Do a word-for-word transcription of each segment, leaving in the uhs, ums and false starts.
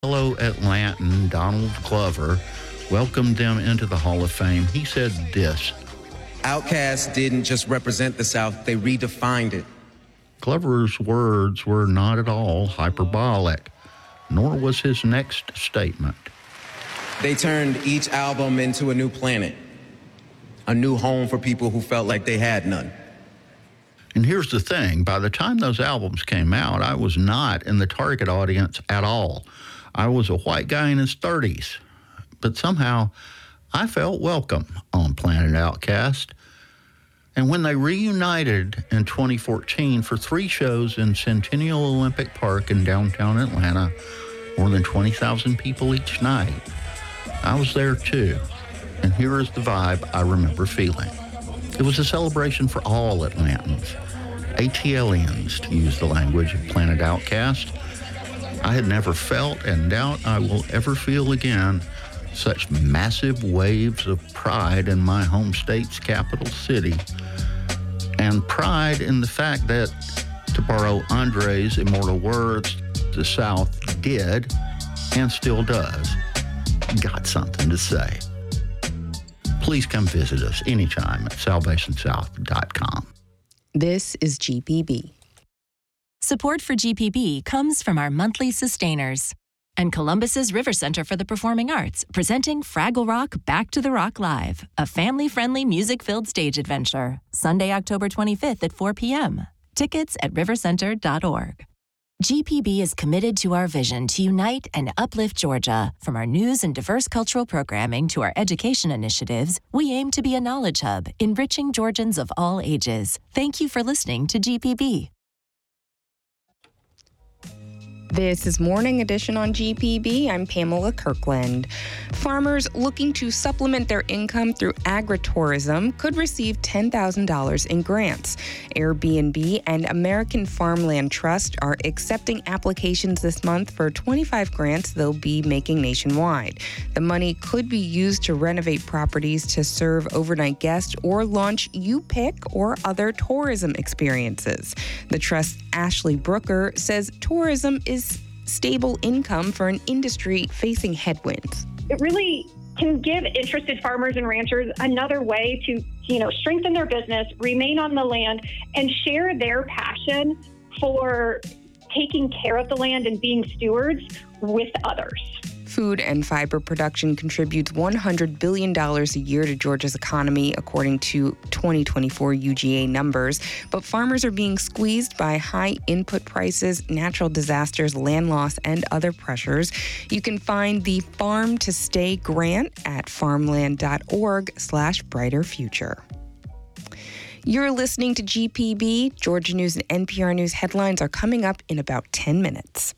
fellow Atlantan, Donald Glover, welcomed them into the Hall of Fame, he said this: Outkast didn't just represent the South, they redefined it. Glover's words were not at all hyperbolic, nor was his next statement. They turned each album into a new planet, a new home for people who felt like they had none. And here's the thing, by the time those albums came out, I was not in the target audience at all. I was a white guy in his thirties, but somehow I felt welcome on Planet Outkast. And when they reunited in twenty fourteen for three shows in Centennial Olympic Park in downtown Atlanta, more than twenty thousand people each night, I was there too. And here is the vibe I remember feeling. It was a celebration for all Atlantans, ATLians, to use the language of Planet Outkast. I had never felt, and doubt I will ever feel again, such massive waves of pride in my home state's capital city, and pride in the fact that, to borrow Andre's immortal words, the South did, and still does, got something to say. Please come visit us anytime at salvation south dot com. This is G P B. Support for G P B comes from our monthly sustainers and Columbus's River Center for the Performing Arts, presenting Fraggle Rock Back to the Rock Live, a family-friendly music-filled stage adventure, Sunday, October twenty-fifth at four p.m. Tickets at river center dot org. G P B is committed to our vision to unite and uplift Georgia. From our news and diverse cultural programming to our education initiatives, we aim to be a knowledge hub, enriching Georgians of all ages. Thank you for listening to G P B. This is Morning Edition on G P B. I'm Pamela Kirkland. Farmers looking to supplement their income through agritourism could receive ten thousand dollars in grants. Airbnb and American Farmland Trust are accepting applications this month for twenty-five grants they'll be making nationwide. The money could be used to renovate properties to serve overnight guests or launch U Pick or other tourism experiences. The Trust's Ashley Brooker says tourism is stable income for an industry facing headwinds. It really can give interested farmers and ranchers another way to, you know, strengthen their business, remain on the land, and share their passion for taking care of the land and being stewards with others. Food and fiber production contributes one hundred billion dollars a year to Georgia's economy, according to twenty twenty-four U G A numbers. But farmers are being squeezed by high input prices, natural disasters, land loss, and other pressures. You can find the Farm to Stay grant at farmland dot org slash brighter future. You're listening to G P B. Georgia News and N P R News headlines are coming up in about ten minutes.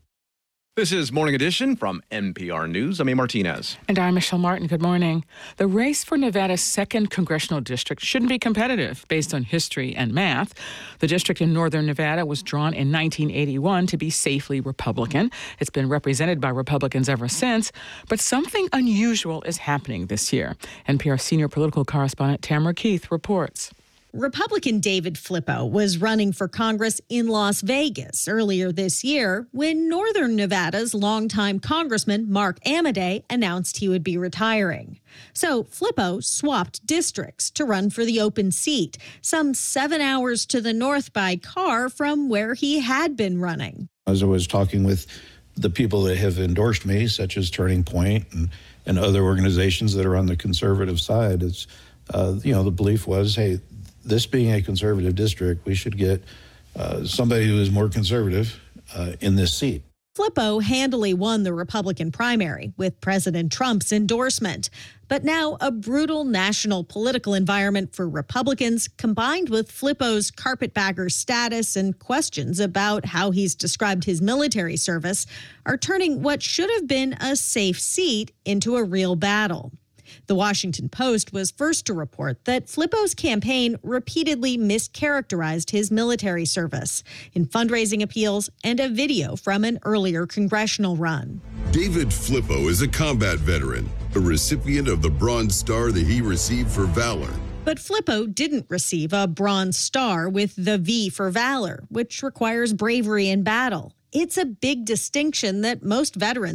This is Morning Edition from N P R News. I'm A. Martinez. And I'm Michelle Martin. Good morning. The race for Nevada's second congressional district shouldn't be competitive based on history and math. The district in northern Nevada was drawn in nineteen eighty-one to be safely Republican. It's been represented by Republicans ever since. But something unusual is happening this year. N P R senior political correspondent Tamara Keith reports. Republican David Flippo was running for Congress in Las Vegas earlier this year when Northern Nevada's longtime Congressman Mark Amodei announced he would be retiring. So Flippo swapped districts to run for the open seat, some seven hours to the north by car from where he had been running. As I was talking with the people that have endorsed me, such as Turning Point and, and other organizations that are on the conservative side, it's, uh, you know, the belief was, hey, this being a conservative district, we should get uh, somebody who is more conservative uh, in this seat. Flippo handily won the Republican primary with President Trump's endorsement. But now a brutal national political environment for Republicans, combined with Flippo's carpetbagger status and questions about how he's described his military service, are turning what should have been a safe seat into a real battle. The Washington Post was first to report that Flippo's campaign repeatedly mischaracterized his military service in fundraising appeals and a video from an earlier congressional run. David Flippo is a combat veteran, a recipient of the Bronze Star that he received for valor. But Flippo didn't receive a Bronze Star with the V for valor, which requires bravery in battle. It's a big distinction that most veterans